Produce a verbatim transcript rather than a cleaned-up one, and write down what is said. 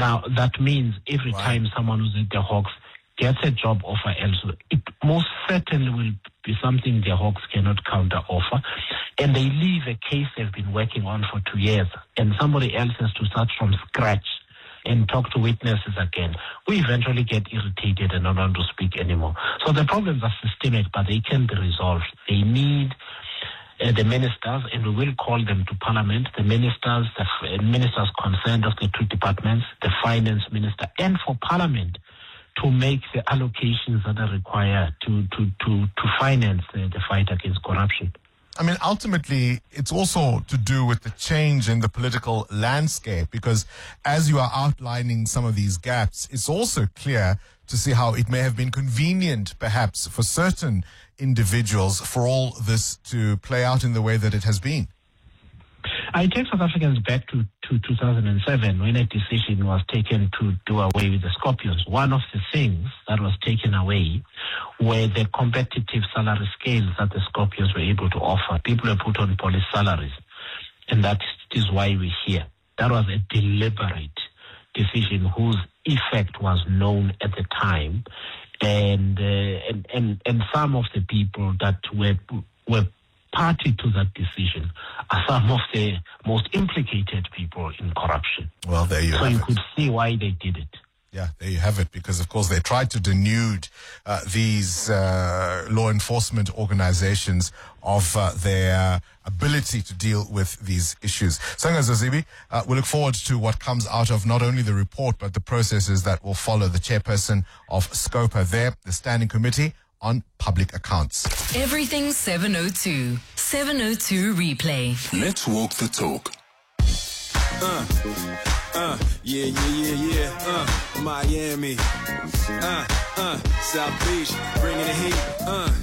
Now, that means every Wow. time someone who's at the Hawks gets a job offer elsewhere, it most certainly will be something the Hawks cannot counter offer. And they leave a case they've been working on for two years, and somebody else has to start from scratch and talk to witnesses again. We eventually get irritated and don't want to speak anymore. So the problems are systemic, but they can be resolved. They need uh, the ministers, and we will call them to Parliament, the ministers, the f- ministers concerned of the two departments, the finance minister, and for Parliament to make the allocations that are required to, to, to, to finance the, the fight against corruption. I mean, ultimately, it's also to do with the change in the political landscape, because as you are outlining some of these gaps, it's also clear to see how it may have been convenient, perhaps, for certain individuals for all this to play out in the way that it has been. I take South Africans back to, to two thousand seven when a decision was taken to do away with the Scorpions. One of the things that was taken away were the competitive salary scales that the Scorpions were able to offer. People were put on police salaries, and that is why we're here. That was a deliberate decision whose effect was known at the time, and uh, and, and and some of the people that were were party to that decision are some of the most implicated people in corruption. Well, there you so have you it. could see why they did it. Yeah, there you have it, because, of course, they tried to denude uh, these uh, law enforcement organizations of uh, their ability to deal with these issues. Sanga Zazibi, uh, we look forward to what comes out of not only the report, but the processes that will follow. The chairperson of SCOPA there, the Standing Committee on Public Accounts. Everything seven oh two. seven oh two Replay. Let's walk the talk. Uh, uh, yeah, yeah, yeah, yeah, uh, Miami, uh, uh, South Beach, bringing the heat, uh.